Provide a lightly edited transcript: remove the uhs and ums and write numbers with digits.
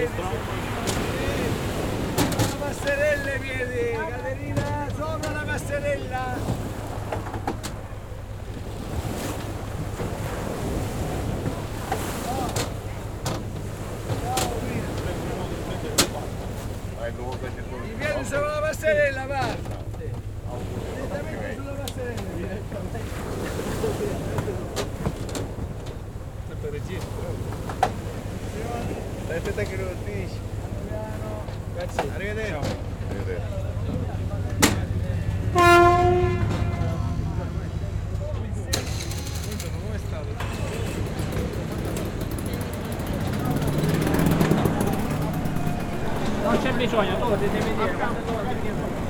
La passerella vieni, Caterina, sopra la passerella. I piedi sopra la passerella, va. Direttamente sulla passerella. Aspetta che lo dici. Grazie. Arrivederci. Come è stato? Non c'è bisogno, tu devi vedere.